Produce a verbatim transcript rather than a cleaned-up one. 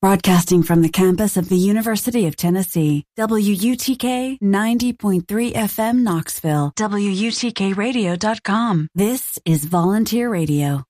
Broadcasting from the campus of the University of Tennessee, W U T K ninety point three F M Knoxville, W U T K radio dot com. This is Volunteer Radio.